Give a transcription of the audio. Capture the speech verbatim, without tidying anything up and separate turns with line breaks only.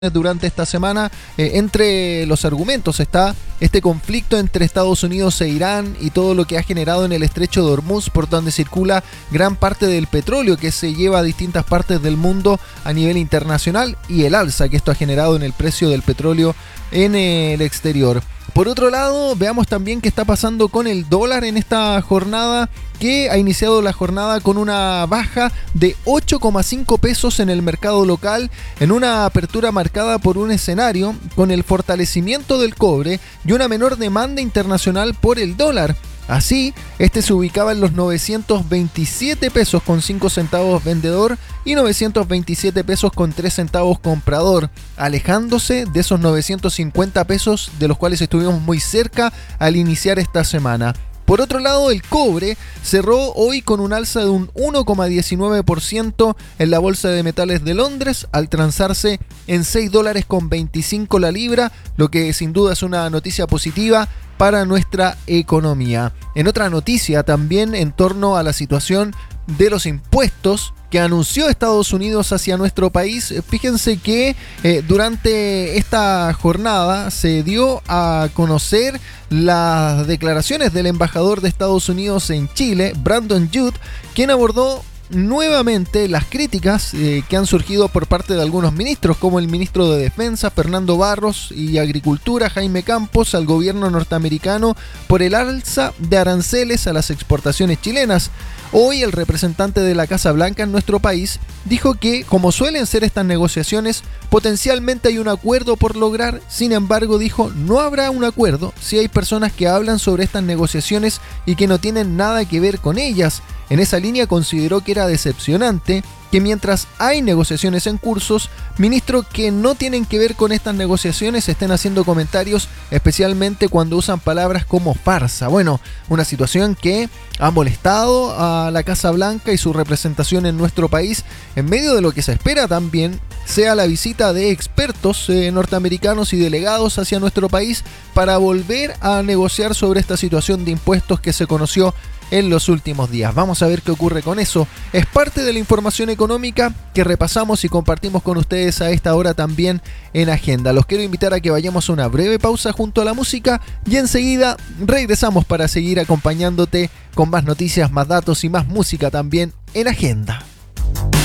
durante esta semana. Eh, entre los argumentos está este conflicto entre Estados Unidos e Irán y todo lo que ha generado en el estrecho de Hormuz, por donde circula gran parte del petróleo que se lleva a distintas partes del mundo a nivel internacional, y el alza que esto ha generado en el precio del petróleo en el exterior. Por otro lado, veamos también qué está pasando con el dólar en esta jornada, que ha iniciado la jornada con una baja de ocho coma cinco pesos en el mercado local, en una apertura marcada por un escenario con el fortalecimiento del cobre y una menor demanda internacional por el dólar. Así, este se ubicaba en los novecientos veintisiete pesos con cinco centavos vendedor y novecientos veintisiete pesos con tres centavos comprador, alejándose de esos novecientos cincuenta pesos de los cuales estuvimos muy cerca al iniciar esta semana. Por otro lado, el cobre cerró hoy con un alza de un uno coma diecinueve por ciento en la Bolsa de Metales de Londres, al transarse en seis dólares con veinticinco la libra, lo que sin duda es una noticia positiva para nuestra economía. En otra noticia también en torno a la situación de los impuestos que anunció Estados Unidos hacia nuestro país, fíjense que eh, durante esta jornada se dio a conocer las declaraciones del embajador de Estados Unidos en Chile, Brandon Judd, quien abordó nuevamente las críticas eh, que han surgido por parte de algunos ministros, como el ministro de Defensa, Fernando Barros, y Agricultura, Jaime Campos, al gobierno norteamericano por el alza de aranceles a las exportaciones chilenas. Hoy el representante de la Casa Blanca en nuestro país dijo que, como suelen ser estas negociaciones, potencialmente hay un acuerdo por lograr. Sin embargo, dijo, no habrá un acuerdo si hay personas que hablan sobre estas negociaciones y que no tienen nada que ver con ellas. En esa línea consideró que era decepcionante que mientras hay negociaciones en cursos, ministros que no tienen que ver con estas negociaciones estén haciendo comentarios, especialmente cuando usan palabras como farsa. Bueno, una situación que ha molestado a la Casa Blanca y su representación en nuestro país, en medio de lo que se espera también sea la visita de expertos eh, norteamericanos y delegados hacia nuestro país para volver a negociar sobre esta situación de impuestos que se conoció en los últimos días. Vamos a ver qué ocurre con eso. Es parte de la información económica que repasamos y compartimos con ustedes a esta hora también en Agenda. Los quiero invitar a que vayamos a una breve pausa junto a la música y enseguida regresamos para seguir acompañándote con más noticias, más datos y más música también en Agenda.